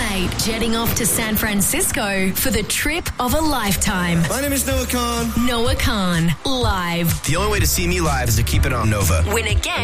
mate jetting off to San Francisco for the trip of a lifetime. My name is Noah Khan. Noah Khan, live. The only way to see me live is to keep it on Nova. Win again